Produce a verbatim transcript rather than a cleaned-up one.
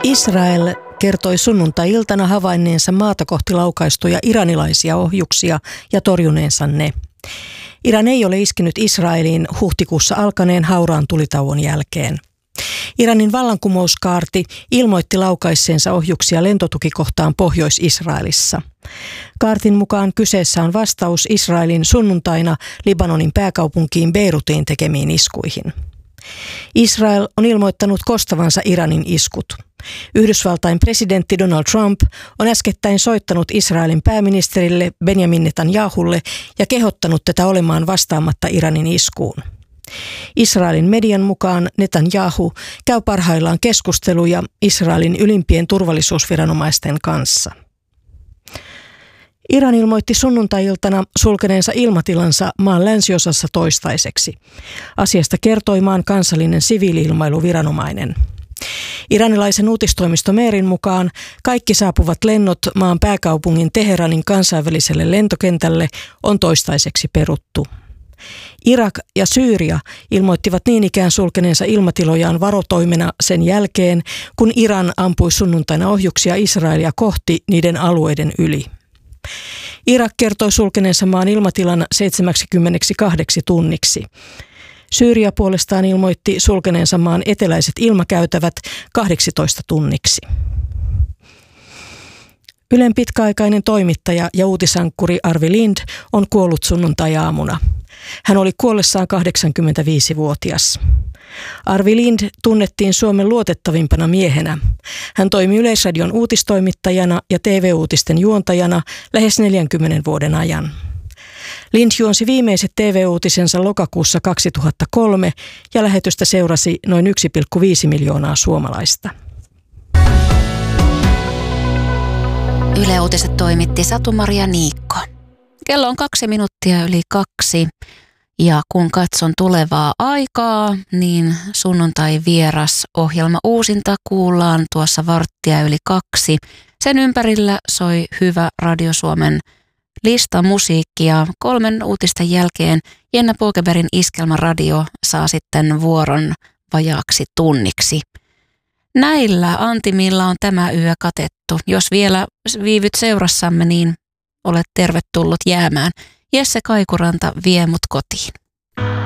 Israel kertoi sunnuntai-iltana havainneensa maata kohti laukaistuja iranilaisia ohjuksia ja torjuneensa ne. Iran ei ole iskenyt Israeliin huhtikuussa alkaneen hauraan tulitauon jälkeen. Iranin vallankumouskaarti ilmoitti laukaisseensa ohjuksia lentotukikohtaan Pohjois-Israelissa. Kaartin mukaan kyseessä on vastaus Israelin sunnuntaina Libanonin pääkaupunkiin Beirutiin tekemiin iskuihin. Israel on ilmoittanut kostavansa Iranin iskut. Yhdysvaltain presidentti Donald Trump on äskettäin soittanut Israelin pääministerille Benjamin Netanyahulle ja kehottanut tätä olemaan vastaamatta Iranin iskuun. Israelin median mukaan Netanyahu käy parhaillaan keskusteluja Israelin ylimpien turvallisuusviranomaisten kanssa. Iran ilmoitti sunnuntai-iltana sulkeneensa ilmatilansa maan länsiosassa toistaiseksi. Asiasta kertoi maan kansallinen siviili-ilmailuviranomainen. Iranilaisen uutistoimisto Merin mukaan kaikki saapuvat lennot maan pääkaupungin Teheranin kansainväliselle lentokentälle on toistaiseksi peruttu. Irak ja Syyria ilmoittivat niin ikään sulkeneensa ilmatilojaan varotoimena sen jälkeen, kun Iran ampui sunnuntaina ohjuksia Israelia kohti niiden alueiden yli. Irak kertoi sulkeneensa maan ilmatilan seitsemänkymmentäkaksi tunniksi. Syyria puolestaan ilmoitti sulkeneensa maan eteläiset ilmakäytävät kahdeksantoista tunniksi. Ylen pitkäaikainen toimittaja ja uutisankkuri Arvi Lind on kuollut sunnuntai-aamuna. Hän oli kuollessaan kahdeksankymmentäviisivuotias. Arvi Lind tunnettiin Suomen luotettavimpana miehenä. Hän toimi Yleisradion uutistoimittajana ja T V-uutisten juontajana lähes neljänkymmenen vuoden ajan. Lind juonsi viimeiset T V-uutisensa lokakuussa kaksituhattakolme ja lähetystä seurasi noin yksi pilkku viisi miljoonaa suomalaista. Yle Uutiset toimitti Satu-Maria Niikko. Kello on kaksi minuuttia yli kaksi ja kun katson tulevaa aikaa, niin sunnuntai vieras ohjelma uusinta kuullaan tuossa varttia yli kaksi. Sen ympärillä soi hyvä Radio Suomen lista musiikkia. Kolmen uutisten jälkeen Jenna Pågebergin Iskelmäradio saa sitten vuoron vajaaksi tunniksi. Näillä antimilla on tämä yö katettu. Jos vielä viivyt seurassamme, niin olet tervetullut jäämään. Jesse Kaikuranta vie mut kotiin.